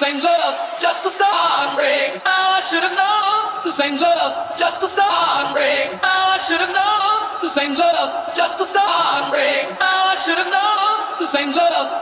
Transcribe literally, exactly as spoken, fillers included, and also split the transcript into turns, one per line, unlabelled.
same love, just a start break. Now I should have known the same love, just a start break. Now I should have known the same love, just a start break. Now I should have known the same love.